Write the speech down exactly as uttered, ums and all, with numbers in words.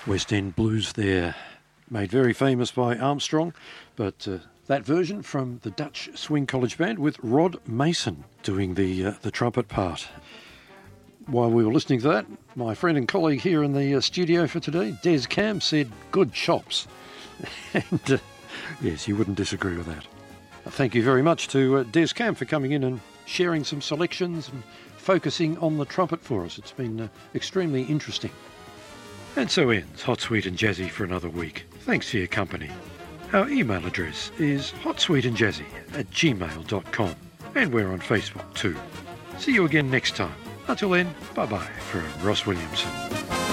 West End Blues there, made very famous by Armstrong, but uh, that version from the Dutch Swing College Band with Rod Mason doing the uh, the trumpet part. While we were listening to that, my friend and colleague here in the uh, studio for today, Des Cam, said good chops. and uh, yes, you wouldn't disagree with that. Thank you very much to uh, Des Cam for coming in and sharing some selections and focusing on the trumpet for us. It's been uh, extremely interesting. And so ends Hot, Sweet and Jazzy for another week. Thanks for your company. Our email address is hotsweetandjazzy at gmail dot com, and we're on Facebook too. See you again next time. Until then, bye-bye from Ross Williamson.